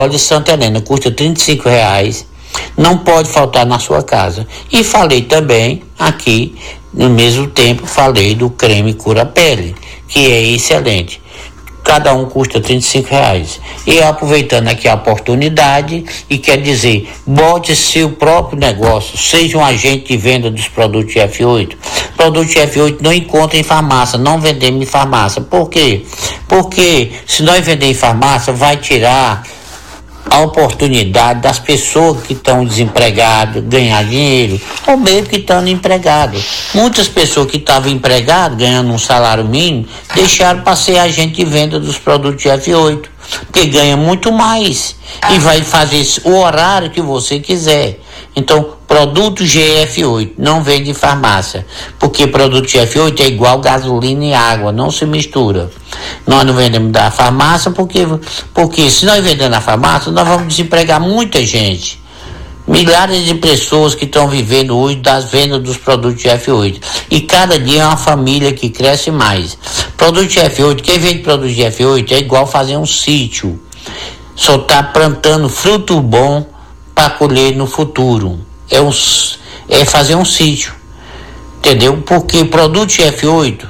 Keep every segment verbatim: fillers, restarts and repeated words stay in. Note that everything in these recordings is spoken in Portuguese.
de Santa Helena, custa trinta e cinco reais, não pode faltar na sua casa. E falei também aqui, no mesmo tempo, falei do creme cura-pele, que é excelente. Cada um custa trinta e cinco reais. E aproveitando aqui a oportunidade, e quer dizer, bote seu próprio negócio, seja um agente de venda dos produtos F oito. Produtos F oito não encontra em farmácia, não vendemos em farmácia. Por quê? Porque se nós vender em farmácia, vai tirar a oportunidade das pessoas que estão desempregadas ganhar dinheiro, ou mesmo que estão empregados. Muitas pessoas que estavam empregadas, ganhando um salário mínimo, deixaram para ser agente de venda dos produtos F oito, porque ganha muito mais e vai fazer o horário que você quiser. Então, produto G F oito não vende em farmácia, porque produto G F oito é igual gasolina e água, não se mistura. Nós não vendemos da farmácia porque, porque se nós vendemos na farmácia, nós vamos desempregar muita gente. Milhares de pessoas que estão vivendo hoje das vendas dos produtos F oito. E cada dia é uma família que cresce mais. Produto F oito, quem vende produto F oito é igual fazer um sítio. Só está plantando fruto bom para colher no futuro. É, um, é fazer um sítio. Entendeu? Porque produto F oito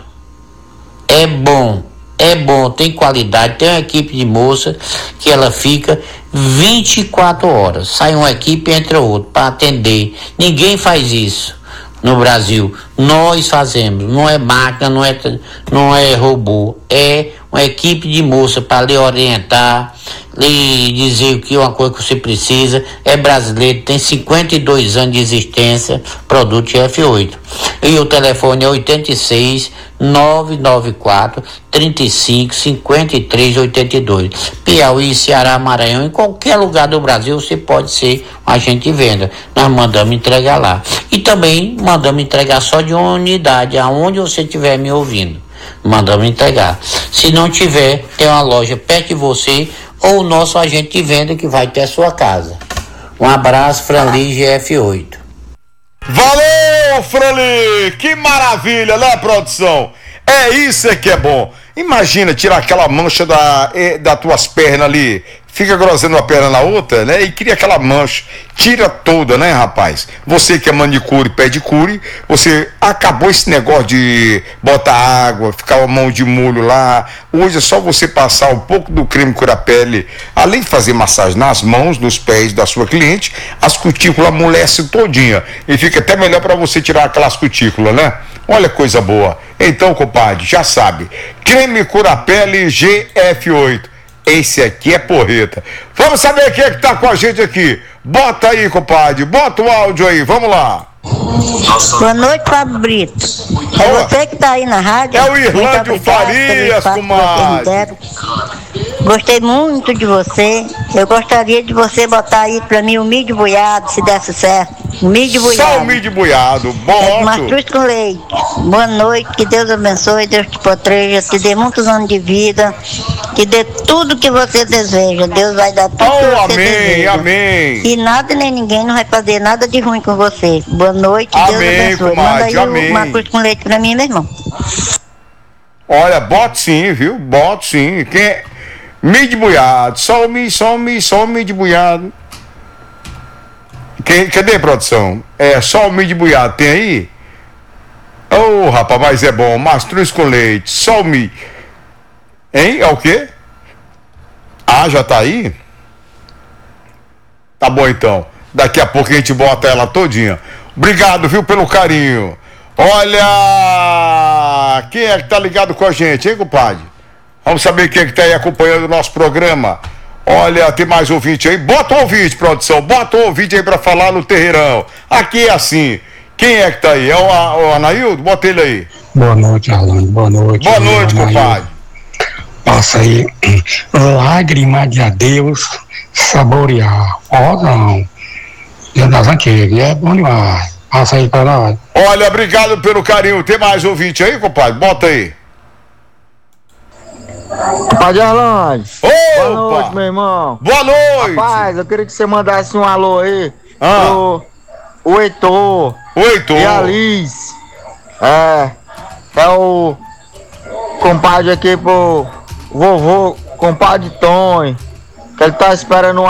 é bom. É bom, tem qualidade, tem uma equipe de moça que ela fica vinte e quatro horas. Sai uma equipe e entra outra para atender. Ninguém faz isso no Brasil. Nós fazemos. Não é máquina, não é, não é robô. É uma equipe de moça para lhe orientar, lhe dizer o que é uma coisa que você precisa. É brasileiro, tem cinquenta e dois anos de existência, produto F oito. E o telefone é oitenta e seis, nove nove quatro, trinta e cinco, cinquenta e três, oitenta e dois. Piauí, Ceará, Maranhão, em qualquer lugar do Brasil você pode ser um agente de venda. Nós mandamos entregar lá. E também mandamos entregar só de uma unidade, aonde você estiver me ouvindo. Mandamos entregar. Se não tiver, tem uma loja perto de você ou o nosso agente de venda que vai até a sua casa. Um abraço, Franli G F oito. Valeu, Franli! Que maravilha, né, produção? É isso é que é bom. Imagina tirar aquela mancha da, das tuas pernas ali, fica grosando uma perna na outra, né? E cria aquela mancha, tira toda, né, rapaz? Você que é manicure, pedicure, você acabou esse negócio de botar água, ficar a mão de molho lá. Hoje é só você passar um pouco do creme cura-pele, além de fazer massagem nas mãos, nos pés da sua cliente, as cutículas amolecem todinha e fica até melhor para você tirar aquelas cutículas, né? Olha coisa boa. Então, compadre, já sabe, creme cura-pele G F oito. Esse aqui é porreta. Vamos saber quem é que tá com a gente aqui. Bota aí, compadre. Bota o áudio aí. Vamos lá. Boa noite, Fábio Brito. É Olá. você que tá aí na rádio. É o Irlândio Farias, comadre. Gostei muito de você. Eu gostaria de você botar aí pra mim o milho boiado, se desse certo. O milho boiado. Só o milho boiado. Boto. Mastruz com leite. Boa noite, que Deus abençoe, Deus te proteja, te dê muitos anos de vida, que dê tudo que você deseja. Deus vai dar tudo Oh, que você amém, deseja. amém. E nada nem ninguém não vai fazer nada de ruim com você. Boa noite, Amém, Deus abençoe. comadre, Manda aí amém. uma cruz com leite pra mim, meu irmão. Olha, boto sim, viu? Boto sim. Quem é? Milho boiado. Só o milho, só o milho, só o milho boiado. Quem, cadê, produção? É, só o milho boiado. Tem aí? Ô, oh, rapaz, mas é bom. Mastruz com leite. Só o milho. Hein? É o quê? Ah, já tá aí? Tá bom, então. Daqui a pouco a gente bota ela todinha. Obrigado, viu, pelo carinho. Olha! Quem é que tá ligado com a gente, hein, compadre? Vamos saber quem é que tá aí acompanhando o nosso programa. Olha, tem mais ouvinte aí. Bota o ouvinte, produção. Bota o ouvinte aí pra falar no terreirão. Aqui é assim. Quem é que tá aí? É o, o Anaildo? Bota ele aí. Boa noite, Arlando. Boa noite. Boa noite, Anaildo. compadre. Passa aí. Lágrima de adeus, saborear. Ó, não. Dia das antigas. É bom demais. Passa aí pra nós. Olha, obrigado pelo carinho. Tem mais ouvinte aí, compadre? Bota aí. Padre Arlando. Opa! Boa noite, meu irmão. Boa noite. Rapaz, eu queria que você mandasse um alô aí Ah. pro o Heitor O Heitor. e a Liz. É, é o compadre aqui pro vovô, compadre Tony, que ele tá esperando